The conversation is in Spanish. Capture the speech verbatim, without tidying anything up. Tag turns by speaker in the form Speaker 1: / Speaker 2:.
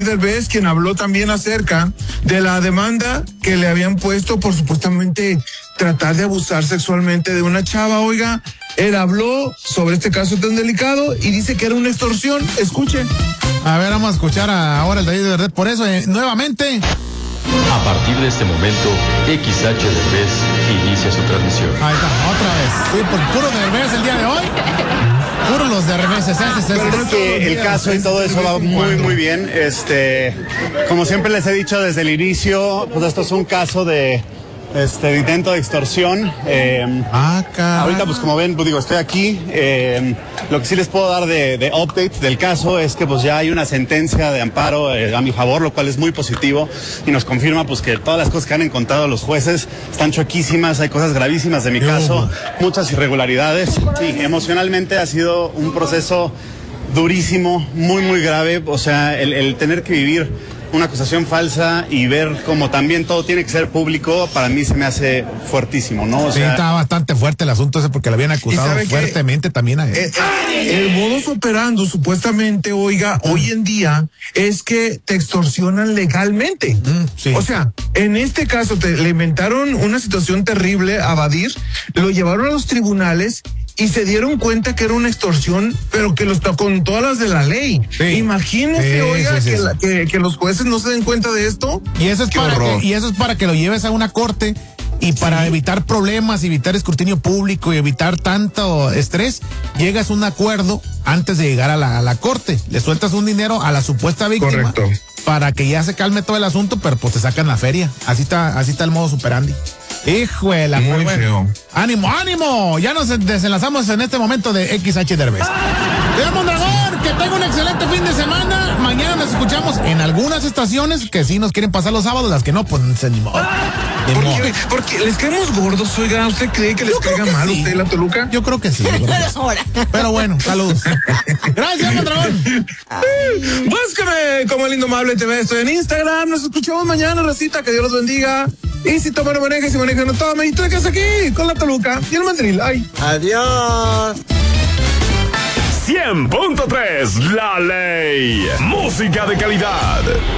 Speaker 1: Derbez, quien habló también acerca de la demanda que le habían puesto por supuestamente tratar de abusar sexualmente de una chava. Oiga, él habló sobre este caso tan delicado y dice que era una extorsión. Escuche.
Speaker 2: A ver, vamos a escuchar a, ahora el David Derbez. Por eso, eh, nuevamente...
Speaker 3: A partir de este momento, X H Derbez inicia su transmisión.
Speaker 2: Ahí está, otra vez. Sí, por puro Derbez el día de hoy. Puro los Derbeces.
Speaker 4: Creo que el caso y todo eso va muy, muy bien. Este, como siempre les he dicho desde el inicio, pues esto es un caso de... Este, de intento de extorsión. Eh,
Speaker 2: ah,
Speaker 4: ahorita, pues como ven, pues digo, estoy aquí. Eh, lo que sí les puedo dar de, de update del caso es que pues ya hay una sentencia de amparo eh, a mi favor, lo cual es muy positivo y nos confirma pues que todas las cosas que han encontrado los jueces están choquísimas, hay cosas gravísimas de mi caso, muchas irregularidades. Sí, emocionalmente ha sido un proceso durísimo, muy, muy grave. O sea, el, el tener que vivir una acusación falsa y ver cómo también todo tiene que ser público, para mí se me hace fuertísimo, ¿no? O
Speaker 2: sí,
Speaker 4: sea,
Speaker 2: estaba bastante fuerte el asunto ese porque le habían acusado fuertemente también a él.
Speaker 1: El, el, el modus operandi, supuestamente, oiga, mm. hoy en día es que te extorsionan legalmente.
Speaker 2: Mm, sí.
Speaker 1: O sea, en este caso te, le inventaron una situación terrible a Badir, lo llevaron a los tribunales y se dieron cuenta que era una extorsión, pero que los con todas las de la ley. Sí. Imagínense, sí, oiga, sí, sí, que, la, que, que los jueces no se den cuenta de esto.
Speaker 2: Y eso es para que, y eso es para que lo lleves a una corte y para sí. evitar problemas, evitar escrutinio público y evitar tanto estrés, llegas a un acuerdo antes de llegar a la, a la corte. Le sueltas un dinero a la supuesta víctima. Correcto. Para que ya se calme todo el asunto, pero pues te sacan la feria. Así está, así está el modo superandi. Hijuela,
Speaker 1: muy bueno. Feo.
Speaker 2: ¡Ánimo, ánimo! Ya nos desenlazamos en este momento de X H Derbez. ¡Señor Mondragón, que tenga un excelente fin de semana! Mañana nos escuchamos en algunas estaciones que sí nos quieren pasar los sábados, las que no, pues se ni modo.
Speaker 1: Porque, porque les caemos gordos, oiga. ¿Usted cree que les Yo caiga mal sí. usted la Toluca?
Speaker 2: Yo creo que sí. Creo que sí. Pero bueno, saludos. Gracias, Mondragón.
Speaker 1: Búsqueme como el Indomable T V. Estoy en Instagram. Nos escuchamos mañana, Racita. Que Dios los bendiga. Y si toma, no maneja, si maneja, no toma. Y tú te quedas aquí con la Toluca y el mandril. Ay.
Speaker 5: Adiós.
Speaker 6: cien punto tres, La Ley. Música de calidad.